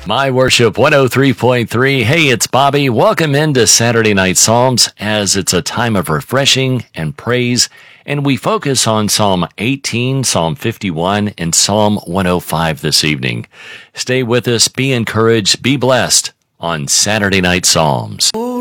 My Worship 103.3. Hey, it's Bobby. Welcome into Saturday Night Psalms as it's a time of refreshing and praise, and we focus on Psalm 18, Psalm 51, and Psalm 105 this evening. Stay with us, be encouraged, be blessed on Saturday Night Psalms.